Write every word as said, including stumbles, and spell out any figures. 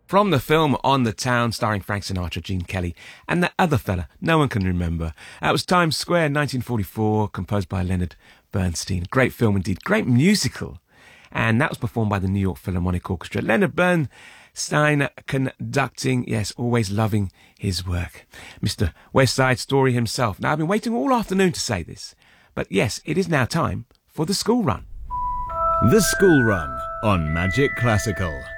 From the film On the Town, starring Frank Sinatra, Gene Kelly, and that other fella no one can remember. That was Times Square, nineteen forty-four, composed by Leonard Bernstein. Great film indeed, great musical. And that was performed by the New York Philharmonic Orchestra. Leonard Bernstein conducting, yes, always loving his work. Mister West Side Story himself. Now, I've been waiting all afternoon to say this, but yes, it is now time for the school run. The School Run on Magic Classical.